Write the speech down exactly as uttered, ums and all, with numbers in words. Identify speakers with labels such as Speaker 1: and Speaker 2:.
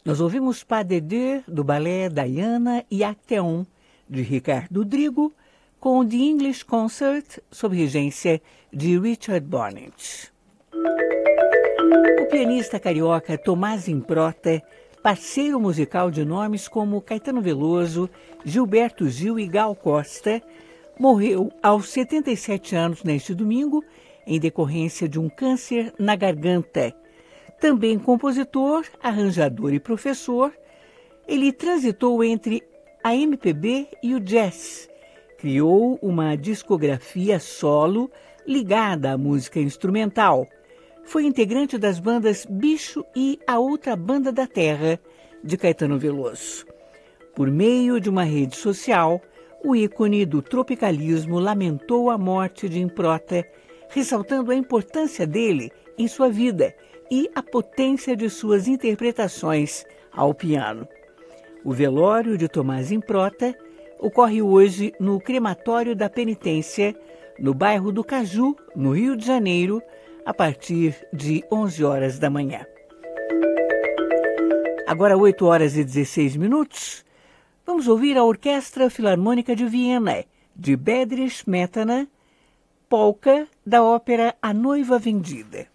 Speaker 1: Nós ouvimos Pas de Deux, do balé Diana, e Acteon, de Ricardo Drigo, com The English Concert, sob regência de Richard Bonnet. O pianista carioca Tomás Improta, parceiro musical de nomes como Caetano Veloso, Gilberto Gil e Gal Costa, morreu aos setenta e sete anos neste domingo, em decorrência de um câncer na garganta. Também compositor, arranjador e professor, ele transitou entre a M P B e o jazz. Criou uma discografia solo ligada à música instrumental. Foi integrante das bandas Bicho e A Outra Banda da Terra, de Caetano Veloso. Por meio de uma rede social, o ícone do tropicalismo lamentou a morte de Improta, ressaltando a importância dele em sua vida e a potência de suas interpretações ao piano. O velório de Tomás Improta ocorre hoje no Crematório da Penitência, no bairro do Caju, no Rio de Janeiro, a partir de onze horas da manhã. Agora oito horas e dezesseis minutos, vamos ouvir a Orquestra Filarmônica de Viena, de Bedřich Smetana, polca da ópera A Noiva Vendida.